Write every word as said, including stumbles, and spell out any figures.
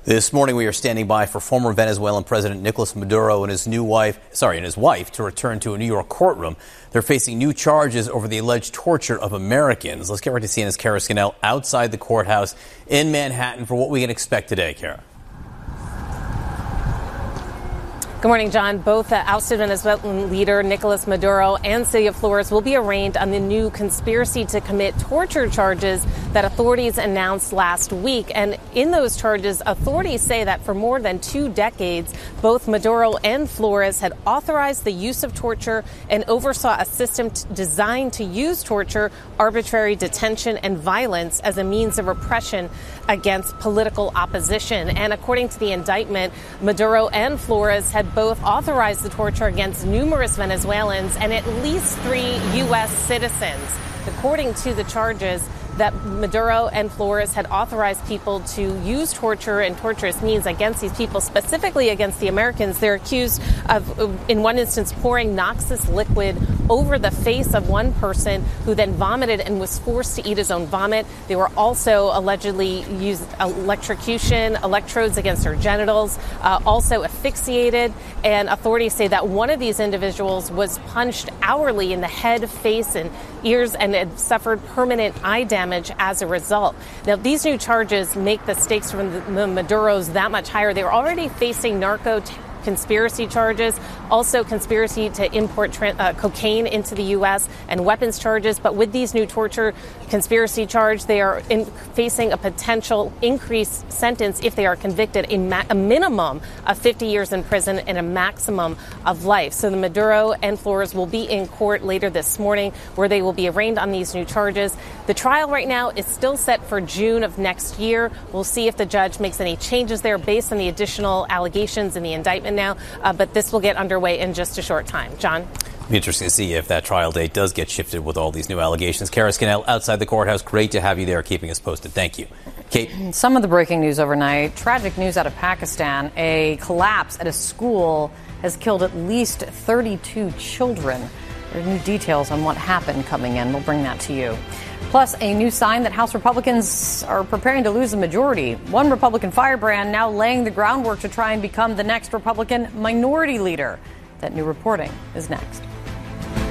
This morning, we are standing by for former Venezuelan President Nicolas Maduro and his new wife, sorry, and his wife to return to a New York courtroom. They're facing new charges over the alleged torture of Americans. Let's get right to C N N's Kara Scannell outside the courthouse in Manhattan for what we can expect today, Kara. Good morning, John. Both uh, ousted Venezuelan leader Nicolas Maduro and Cilia Flores will be arraigned on the new conspiracy to commit torture charges that authorities announced last week. And in those charges, authorities say that for more than two decades, both Maduro and Flores had authorized the use of torture and oversaw a system t- designed to use torture, arbitrary detention, and violence as a means of repression against political opposition. And according to the indictment, Maduro and Flores had both authorized the torture against numerous Venezuelans and at least three U S citizens. According to the charges, that Maduro and Flores had authorized people to use torture and torturous means against these people, specifically against the Americans. They're accused of, in one instance, pouring noxious liquid over the face of one person who then vomited and was forced to eat his own vomit. They were also allegedly used electrocution, electrodes against her genitals, uh, also asphyxiated. And authorities say that one of these individuals was punched hourly in the head, face, and ears and had suffered permanent eye damage as a result. Now, these new charges make the stakes for the, the Maduros that much higher. They were already facing narco t- conspiracy charges, also conspiracy to import tra- uh, cocaine into the U S and weapons charges. But with these new torture conspiracy charge, they are in facing a potential increased sentence if they are convicted, a, ma- a minimum of fifty years in prison and a maximum of life. So the Maduro and Flores will be in court later this morning where they will be arraigned on these new charges. The trial right now is still set for June of next year. We'll see if the judge makes any changes there based on the additional allegations in the indictment now, uh, but this will get underway in just a short time. John? It'll be interesting to see if that trial date does get shifted with all these new allegations. Kara Scannell outside the courthouse. Great to have you there, keeping us posted. Thank you. Kate? Some of the breaking news overnight. Tragic news out of Pakistan. A collapse at a school has killed at least thirty-two children. There are new details on what happened coming in. We'll bring that to you. Plus, a new sign that House Republicans are preparing to lose a majority. One Republican firebrand now laying the groundwork to try and become the next Republican minority leader. That new reporting is next.